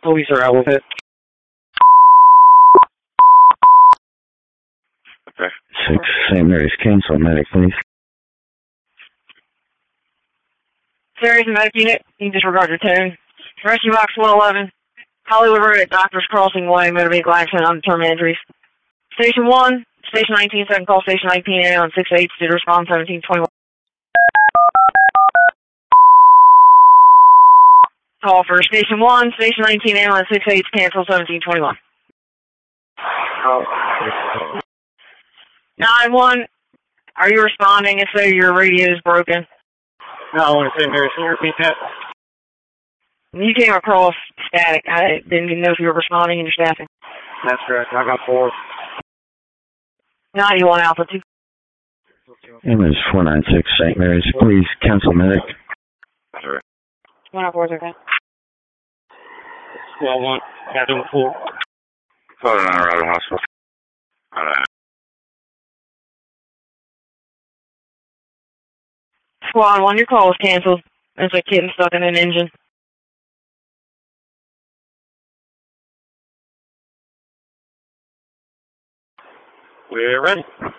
Police are out with it. Okay. 6 St. Mary's, cancel medic, please. Serious medic unit, you disregard your tone. Rescue box 111. Hollywood Road at Doctors Crossing Way, motor vehicle accident, undetermined injuries. Station 1, Station 19, second call, Station 19 on 6-8, did respond 1721. Call for Station 1, Station 19 on 6-8, cancel 1721. 9-1, are you responding? If so, your radio is broken. No, I want to say, Mary, can you repeat that? You came across static. I didn't even know if you were responding in your staffing. That's correct. I got 4. 91 Alpha 2. Ambulance 496 St. Mary's, please cancel medic. 104 is okay. 12-1, Captain 4. Photo 9 arrived at hospital. Alright. Squad 1, your call was canceled. There's a kid stuck in an engine. We're ready.